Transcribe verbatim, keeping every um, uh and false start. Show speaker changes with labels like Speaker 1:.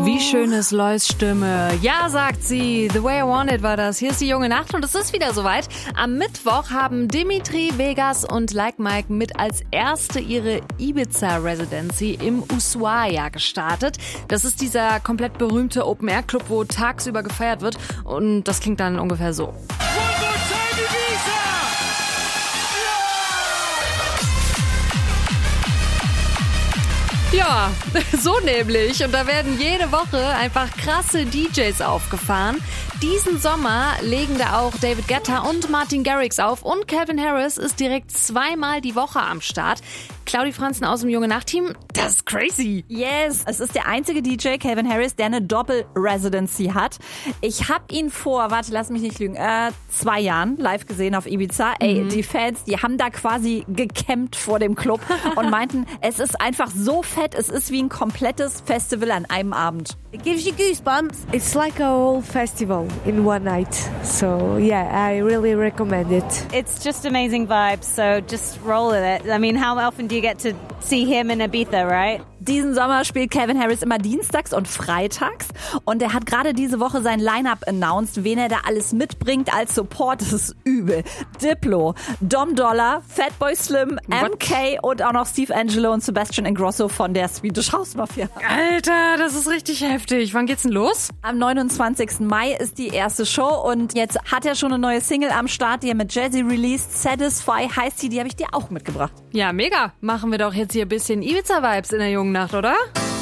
Speaker 1: Wie schön ist Lois Stimme. Ja, sagt sie. The Way I Want It war das. Hier ist die junge Nacht und es ist wieder soweit. Am Mittwoch haben Dimitri Vegas und Like Mike mit als erste ihre Ibiza-Residency im Ushuaia gestartet. Das ist dieser komplett berühmte Open-Air-Club, wo tagsüber gefeiert wird. Und das klingt dann ungefähr so. Ja, so nämlich. Und da werden jede Woche einfach krasse D Js aufgefahren. Diesen Sommer legen da auch David Guetta und Martin Garrix auf. Und Calvin Harris ist direkt zweimal die Woche am Start. Claudi Franzen aus dem Junge Nacht-Team, das ist crazy.
Speaker 2: Yes, es ist der einzige D J, Calvin Harris, der eine Doppel-Residency hat. Ich habe ihn vor, warte, lass mich nicht lügen, äh, zwei Jahren live gesehen auf Ibiza. Ey, mhm. die Fans, die haben da quasi gecampt vor dem Club und meinten, es ist einfach so fett, es ist wie ein komplettes Festival an einem Abend.
Speaker 3: It gives you goosebumps. It's like a whole festival in one night. So yeah, I really recommend it.
Speaker 4: It's just amazing vibes, so just roll with it. I mean, how often do you get to see him in Ibiza, right?
Speaker 2: Diesen Sommer spielt Calvin Harris immer dienstags und freitags und er hat gerade diese Woche sein Line-Up announced, wen er da alles mitbringt als Support. Das ist übel. Diplo, Dom Dollar, Fatboy Slim, M K und auch noch Steve Angelo und Sebastian Ingrosso von der Swedish House Mafia.
Speaker 1: Alter, das ist richtig heftig. Wann geht's denn los?
Speaker 2: Am neunundzwanzigsten Mai ist die erste Show und jetzt hat er schon eine neue Single am Start, die er mit Jazzy released. Satisfy heißt sie, die habe ich dir auch mitgebracht.
Speaker 1: Ja, mega. Machen wir doch jetzt hier ein bisschen Ibiza-Vibes in der jungen Nacht, oder?